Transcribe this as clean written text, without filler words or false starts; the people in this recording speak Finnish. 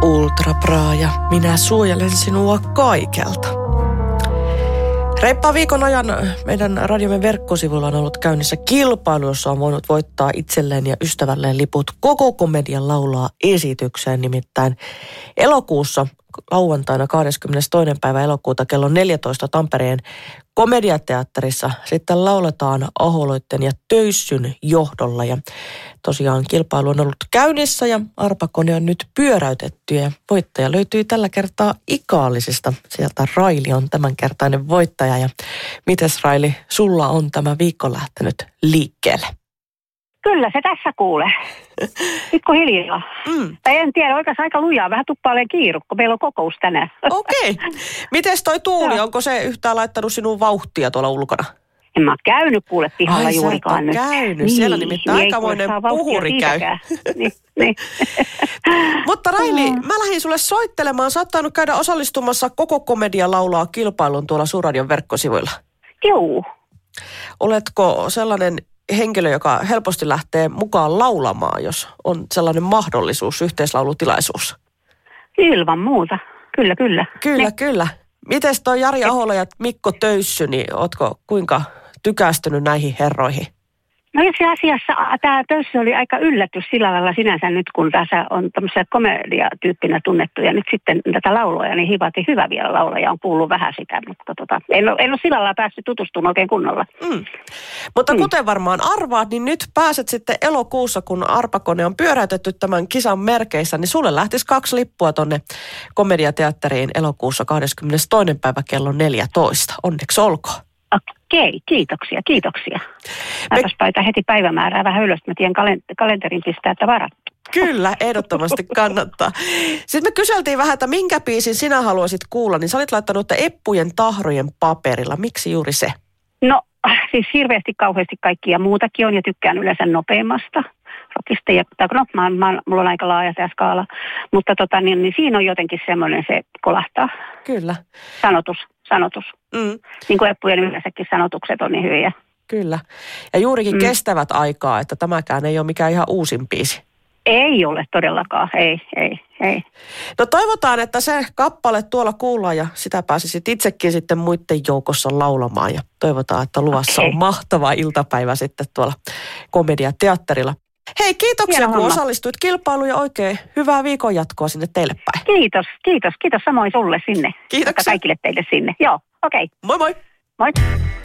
Ultra Bra ja minä suojelen sinua kaikelta. Reippaan viikon ajan meidän radiomme verkkosivuilla on ollut käynnissä kilpailu, jossa on voinut voittaa itselleen ja ystävälleen liput koko komedian laulaa esitykseen. Nimittäin elokuussa lauantaina 22. päivä elokuuta kello 14 Tampereen Komediateatterissa sitten lauletaan Aholoitten ja Töyssyn johdolla. Ja tosiaan kilpailu on ollut käynnissä ja arpakone on nyt pyöräytetty ja voittaja löytyy tällä kertaa Ikaalisista. Sieltä Raili on tämänkertainen voittaja. Ja mites Raili, sulla on tämä viikko lähtenyt liikkeelle? Kyllä se tässä kuulee. Pikkuhiljaa. Tai en tiedä, oikeastaan aika lujaa. Vähän tuppailee kiirukko. Meillä on kokous tänään. Okei. Mites toi tuuli? Onko se yhtään laittanut sinun vauhtia tuolla ulkona? En mä käynyt kuule pihalla juurikaan nyt. Käynyt. Niin, siellä nimittäin aikamoinen puhuri käy. niin. Mutta Raili, mä lähdin sulle soittelemaan. Sä oot tainnut käydä osallistumassa koko komedia laulaa kilpailun tuolla Suurradion verkkosivuilla. Joo. Oletko sellainen henkilö, joka helposti lähtee mukaan laulamaan, jos on sellainen mahdollisuus, yhteislaulutilaisuus? Ilman muuta. Kyllä. Kyllä. Mites toi Jari Ahola ja Mikko Töyssy, niin ootko kuinka tykästynyt näihin herroihin? No itse asiassa tämä Töyssy oli aika yllätys sillä lailla sinänsä nyt, kun tässä on tämmöisiä komediatyyppinä tunnettuja. Nyt sitten tätä lauloja, niin hivati hyvä vielä laulaja, on kuullut vähän sitä, mutta en ole sillä lailla päässyt tutustumaan oikein kunnolla. Mutta kuten varmaan arvaat, niin nyt pääset sitten elokuussa, kun arpakone on pyöräytetty tämän kisan merkeissä, niin sulle lähtisi 2 lippua tonne Komediateatteriin elokuussa 22. päivä kello 14. Onneksi olkoon. Okei, kiitoksia. Mäpäs paita heti päivämäärää vähän ylös. Mä tiedän kalenterin pistää, että varattu. Kyllä, ehdottomasti kannattaa. Sitten me kyseltiin vähän, että minkä biisin sinä haluaisit kuulla, niin sä olit laittanut, että Eppujen tahrojen paperilla. Miksi juuri se? No, siis hirveästi kauheasti kaikkia muutakin on ja tykkään yleensä nopeimmasta rockista. Mulla on aika laaja tämä skaala, mutta niin siinä on jotenkin semmoinen, se kolahtaa. Kyllä. Sanotus. Niin kuin Eppujen yleensäkin sanotukset on niin hyviä. Kyllä. Ja juurikin kestävät aikaa, että tämäkään ei ole mikään ihan uusin biisi. Ei ole todellakaan, ei. No toivotaan, että se kappale tuolla kuullaan ja sitä pääsisit itsekin sitten muiden joukossa laulamaan. Ja toivotaan, että luvassa on mahtava iltapäivä sitten tuolla Komediateatterilla. Hei, kiitoksia kun osallistuit kilpailuun ja oikein hyvää viikon jatkoa sinne teille päin. Kiitos samoin sulle sinne. Kiitoksia. Kaikille teille sinne. Joo, okei. Moi moi. Moi.